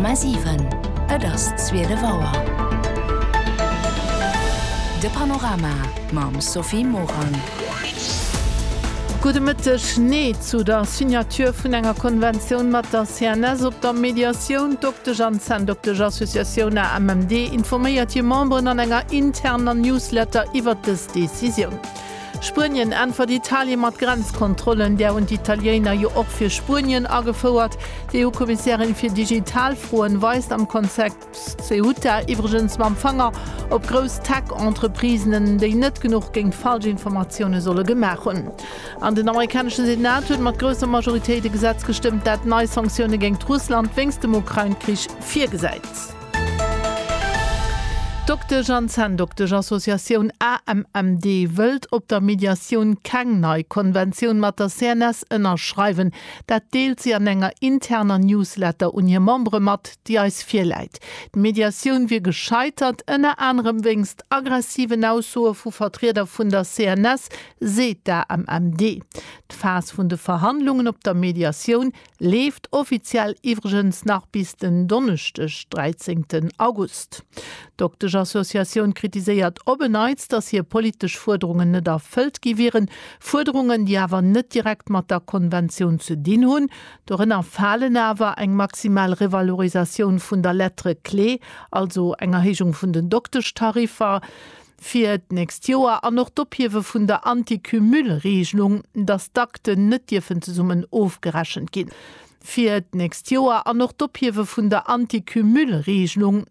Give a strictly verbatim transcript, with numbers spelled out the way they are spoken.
Komma sieben. Das zweite Wauer. De Panorama mam Sophie Moran. Gute Mittag, Schnee zu der Signatur vun enger Konvention mat der C N S op der Mediation. Doktor Janssen, Doktor Association a M M D informéiert je Membern an enger interner Newsletter iwwer des Decision. Spurien anfer Italien mat Grenzkontrollen, der und Italiener jo och fir Spurien agefauerert. Die E U-Kommissarin fir Digitalfroen weist am Konzept Ceuta iwwergens mam Fanger op Gros Tech-Entreprisen, déi net genug gegen falsche Informationen solle gemachen. An den amerikanischen Senat huet mat grösser Majoritéit de Gesetz gestimmt, dat neue Sanktionen gegen Russland wéngst dem Ukraine-Krieg vier gesetzt. Doktor Janssen, Doktor Association A M M D wëlt op der Mediation keng neii Konvention mat der C N S ënnerschreiwen, dat deelt sie an enger interner Newsletter un je Membre mat, die eis fir leit. D' Mediation wie gescheitert ënner anderem wingst aggressiven Aussuer vu Vertreter vun der C N S seet der A M M D. D'Phas vun de Verhandlungen op der Mediation left offiziell iwwergens nach bis den Donnerstag, dreizehnten August. Doktor Association kritisiert obeneiz, dass hier politisch Forderungen net erfüllt gewähren, Forderungen, die aber net direkt mat der Konvention zu dienen hun, darin fallen aber eng maximal Revalorisation vun der Lettre Klee, also eng Erhechung vun den Doktortarifer, fir nächst Joer an noch Dopiewe vun der Antikümülregelung, das Dakte net dürfen zu summen aufgeraschen gin. Fir nächst Joer an noch Dopiewe vun der Antikümülregelung,